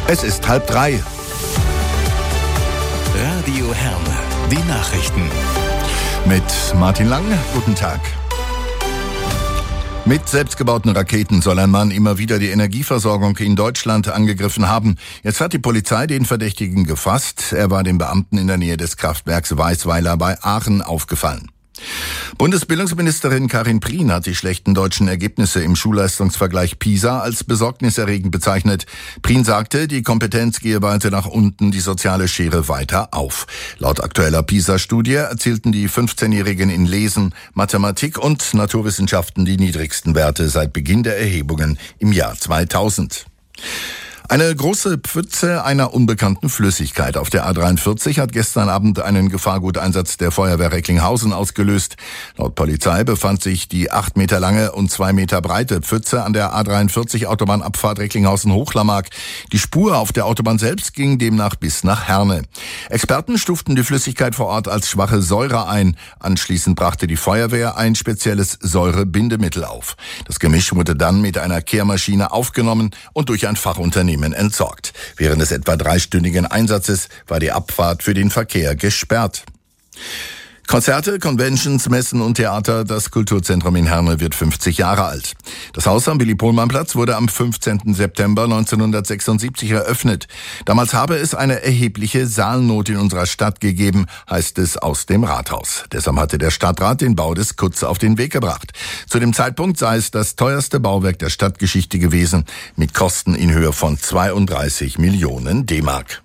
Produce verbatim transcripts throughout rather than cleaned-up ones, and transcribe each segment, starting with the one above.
Es ist halb drei. Radio Herne, die Nachrichten. Mit Martin Lang, guten Tag. Mit selbstgebauten Raketen soll ein Mann immer wieder die Energieversorgung in Deutschland angegriffen haben. Jetzt hat die Polizei den Verdächtigen gefasst. Er war den Beamten in der Nähe des Kraftwerks Weißweiler bei Aachen aufgefallen. Bundesbildungsministerin Karin Prien hat die schlechten deutschen Ergebnisse im Schulleistungsvergleich PISA als besorgniserregend bezeichnet. Prien sagte, die Kompetenz gehe weiter nach unten, die soziale Schere weiter auf. Laut aktueller PISA-Studie erzielten die fünfzehnjährigen in Lesen, Mathematik und Naturwissenschaften die niedrigsten Werte seit Beginn der Erhebungen im Jahr zweitausend. Eine große Pfütze einer unbekannten Flüssigkeit auf der A dreiundvierzig hat gestern Abend einen Gefahrguteinsatz der Feuerwehr Recklinghausen ausgelöst. Laut Polizei befand sich die acht Meter lange und zwei Meter breite Pfütze an der A dreiundvierzig Autobahnabfahrt Recklinghausen-Hochlamag. Die Spur auf der Autobahn selbst ging demnach bis nach Herne. Experten stuften die Flüssigkeit vor Ort als schwache Säure ein. Anschließend brachte die Feuerwehr ein spezielles Säurebindemittel auf. Das Gemisch wurde dann mit einer Kehrmaschine aufgenommen und durch ein Fachunternehmen entsorgt. Während des etwa dreistündigen Einsatzes war die Abfahrt für den Verkehr gesperrt. Konzerte, Conventions, Messen und Theater. Das Kulturzentrum in Herne wird fünfzig Jahre alt. Das Haus am Willy-Pohlmann-Platz wurde am fünfzehnten September neunzehnhundertsechsundsiebzig eröffnet. Damals habe es eine erhebliche Saalnot in unserer Stadt gegeben, heißt es aus dem Rathaus. Deshalb hatte der Stadtrat den Bau des Kutz auf den Weg gebracht. Zu dem Zeitpunkt sei es das teuerste Bauwerk der Stadtgeschichte gewesen, mit Kosten in Höhe von zweiunddreißig Millionen D-Mark.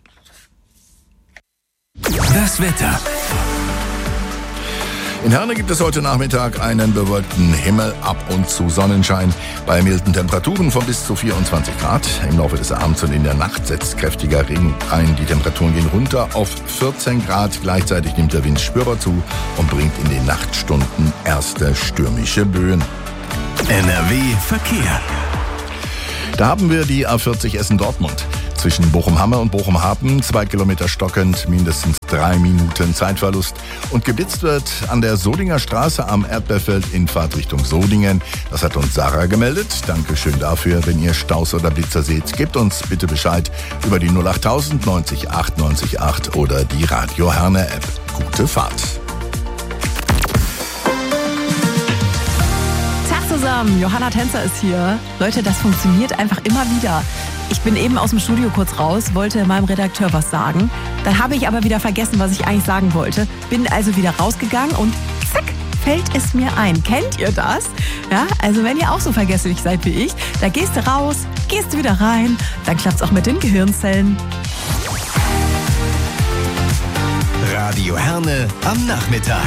Das Wetter. In Herne gibt es heute Nachmittag einen bewölkten Himmel, ab und zu Sonnenschein. Bei milden Temperaturen von bis zu vierundzwanzig Grad. Im Laufe des Abends und in der Nacht setzt kräftiger Regen ein. Die Temperaturen gehen runter auf vierzehn Grad. Gleichzeitig nimmt der Wind spürbar zu und bringt in den Nachtstunden erste stürmische Böen. N R W Verkehr. Da haben wir die A vierzig Essen-Dortmund. Zwischen Bochum-Hamme und Bochum-Hapen zwei Kilometer stockend, mindestens drei Minuten Zeitverlust. Und geblitzt wird an der Solinger Straße am Erdbeerfeld in Fahrtrichtung Solingen. Das hat uns Sarah gemeldet. Dankeschön dafür. Wenn ihr Staus oder Blitzer seht, gebt uns bitte Bescheid über die null achttausend neunzig acht neunzig acht oder die Radio Herne App. Gute Fahrt. Zusammen, Johanna Tänzer ist hier. Leute, das funktioniert einfach immer wieder. Ich bin eben aus dem Studio kurz raus, wollte meinem Redakteur was sagen. Dann habe ich aber wieder vergessen, was ich eigentlich sagen wollte. Bin also wieder rausgegangen und zack, fällt es mir ein. Kennt ihr das? Ja, also wenn ihr auch so vergesslich seid wie ich, da gehst du raus, gehst du wieder rein, dann klappt's auch mit den Gehirnzellen. Radio Herne am Nachmittag.